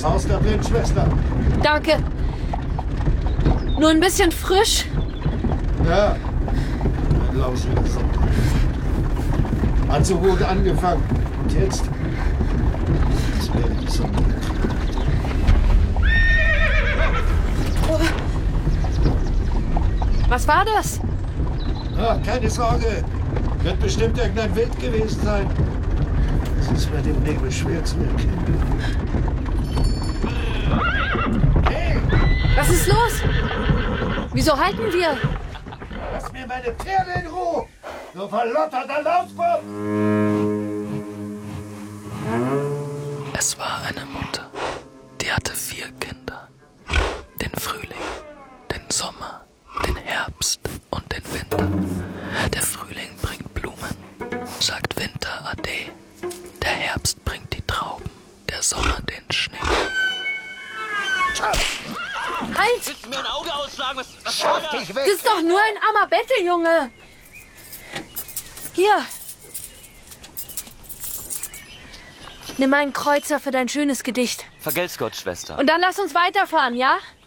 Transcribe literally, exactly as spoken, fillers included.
Das Haus da brennt, Schwester. Danke. Nur ein bisschen frisch? Ja. Ein lauschiger Sonntag. Hat so gut angefangen. Und jetzt? Jetzt wäre die Sonne. Oh. Was war das? Ah, keine Sorge. Wird bestimmt irgendein Wind gewesen sein. Es ist bei dem Nebel schwer zu erkennen. Hey! Was ist los? Wieso halten wir? Lass mir meine Pferde in Ruhe! Du verlotterter Laufbaum! Es war eine Mutter, die hatte vier Kinder. Den Frühling, den Sommer, den Herbst und den Winter. Der Frühling bringt Blumen, sagt Winter Ade. Der Herbst bringt die Trauben, der Sommer den Schnee. Halt! Willst du mir ein Auge ausschlagen? Was, was war das? Das ist doch nur ein armer Betteljunge. Hier. Nimm einen Kreuzer für dein schönes Gedicht. Vergelt's Gott, Schwester. Und dann lass uns weiterfahren, ja?